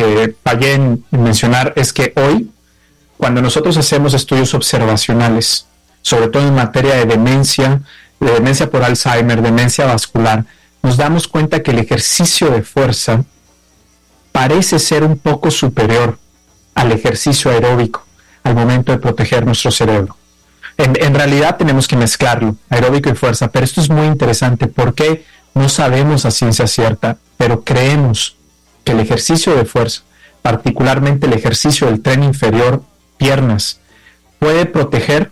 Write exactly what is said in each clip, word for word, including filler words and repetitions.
que fallé en mencionar es que hoy, cuando nosotros hacemos estudios observacionales, sobre todo en materia de demencia, de demencia por Alzheimer, demencia vascular, nos damos cuenta que el ejercicio de fuerza parece ser un poco superior al ejercicio aeróbico al momento de proteger nuestro cerebro. En, en realidad tenemos que mezclarlo, aeróbico y fuerza, pero esto es muy interesante porque no sabemos a ciencia cierta, pero creemos que el ejercicio de fuerza, particularmente el ejercicio del tren inferior, piernas, puede proteger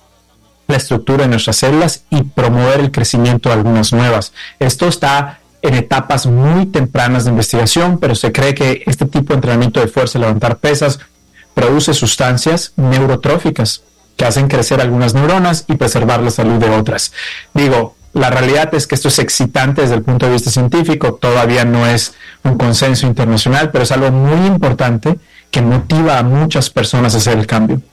la estructura de nuestras células y promover el crecimiento de algunas nuevas. Esto está en etapas muy tempranas de investigación, pero se cree que este tipo de entrenamiento de fuerza, levantar pesas, produce sustancias neurotróficas que hacen crecer algunas neuronas y preservar la salud de otras. Digo, la realidad es que esto es excitante desde el punto de vista científico, todavía no es un consenso internacional, pero es algo muy importante que motiva a muchas personas a hacer el cambio.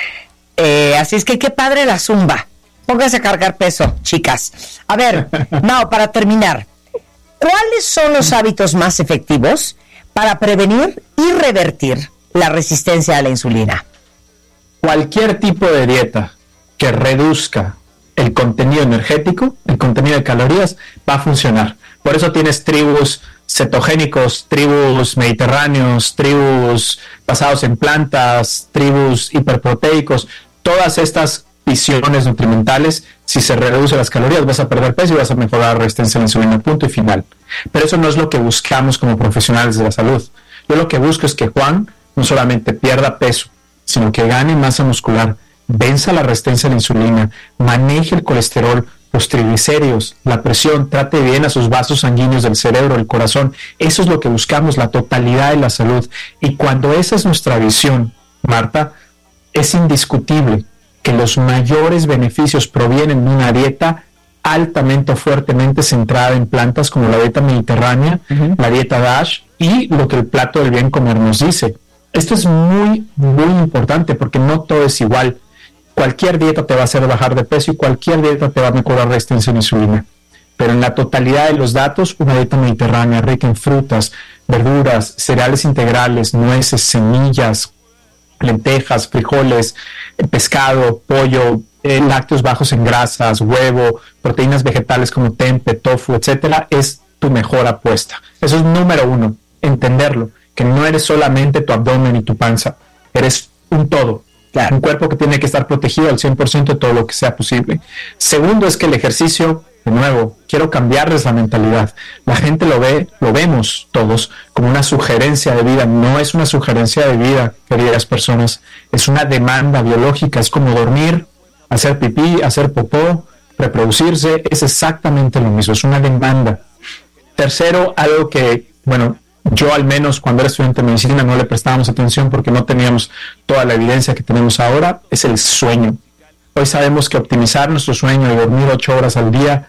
Eh, así es que qué padre la zumba. Pónganse a cargar peso, chicas. A ver, no, para terminar, ¿cuáles son los hábitos más efectivos para prevenir y revertir la resistencia a la insulina? Cualquier tipo de dieta que reduzca el contenido energético, el contenido de calorías, va a funcionar. Por eso tienes tribus cetogénicos, tribus mediterráneos, tribus basados en plantas, tribus hiperproteicos. Todas estas visiones nutrimentales, si se reducen las calorías, vas a perder peso y vas a mejorar la resistencia a la insulina, punto y final. Pero eso no es lo que buscamos como profesionales de la salud. Yo lo que busco es que Juan no solamente pierda peso, sino que gane masa muscular, venza la resistencia a la insulina, maneje el colesterol, los triglicéridos, la presión, trate bien a sus vasos sanguíneos del cerebro, del corazón. Eso es lo que buscamos, la totalidad de la salud. Y cuando esa es nuestra visión, Marta, es indiscutible que los mayores beneficios provienen de una dieta altamente o fuertemente centrada en plantas como la dieta mediterránea, uh-huh. la dieta DASH y lo que el plato del bien comer nos dice. Esto es muy, muy importante porque no todo es igual. Cualquier dieta te va a hacer bajar de peso y cualquier dieta te va a mejorar la resistencia a la insulina. Pero en la totalidad de los datos, una dieta mediterránea rica en frutas, verduras, cereales integrales, nueces, semillas, lentejas, frijoles, pescado, pollo, eh, lácteos bajos en grasas, huevo, proteínas vegetales como tempe, tofu, etcétera, es tu mejor apuesta. Eso es número uno, entenderlo, que no eres solamente tu abdomen y tu panza, eres un todo. Claro. Un cuerpo que tiene que estar protegido al cien por ciento de todo lo que sea posible. Segundo es que el ejercicio, de nuevo, quiero cambiarles la mentalidad. La gente lo ve, lo vemos todos como una sugerencia de vida. No es una sugerencia de vida, queridas personas. Es una demanda biológica. Es como dormir, hacer pipí, hacer popó, reproducirse. Es exactamente lo mismo. Es una demanda. Tercero, algo que, bueno, yo al menos cuando era estudiante de medicina no le prestábamos atención porque no teníamos toda la evidencia que tenemos ahora, es el sueño. Hoy sabemos que optimizar nuestro sueño y dormir ocho horas al día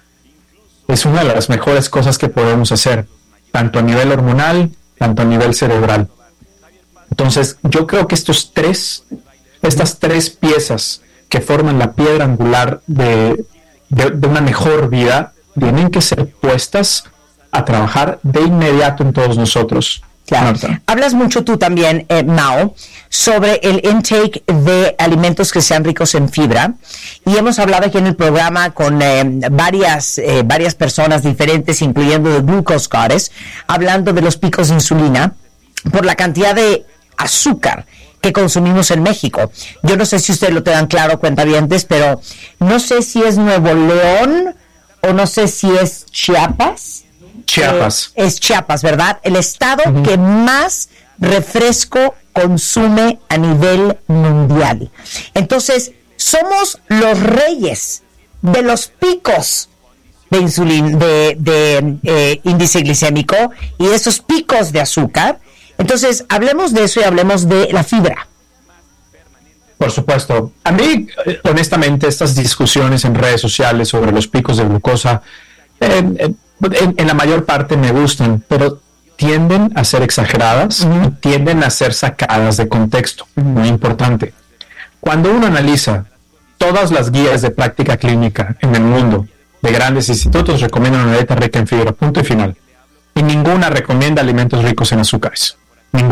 es una de las mejores cosas que podemos hacer, tanto a nivel hormonal, tanto a nivel cerebral. Entonces, yo creo que estos tres, estas tres piezas que forman la piedra angular de, de, de una mejor vida, tienen que ser puestas a trabajar de inmediato en todos nosotros. Claro. Hablas mucho tú también, eh, Mao, sobre el intake de alimentos que sean ricos en fibra, y hemos hablado aquí en el programa con eh, varias eh, varias personas diferentes, incluyendo de Glucose Goddess, hablando de los picos de insulina por la cantidad de azúcar que consumimos en México. Yo no sé si ustedes lo tengan claro, cuentavientes, pero no sé si es Nuevo León o no sé si es Chiapas. Chiapas. Eh, es Chiapas, ¿verdad? El estado uh-huh. que más refresco consume a nivel mundial. Entonces, somos los reyes de los picos de insulina, de, de eh, índice glicémico y esos picos de azúcar. Entonces, hablemos de eso y hablemos de la fibra. Por supuesto. A mí, honestamente, estas discusiones en redes sociales sobre los picos de glucosa, eh, eh, En, en la mayor parte me gustan, pero tienden a ser exageradas, uh-huh. y tienden a ser sacadas de contexto, uh-huh. muy importante. Cuando uno analiza todas las guías de práctica clínica en el mundo de grandes institutos, recomiendan una dieta rica en fibra, punto y final. Y ninguna recomienda alimentos ricos en azúcares.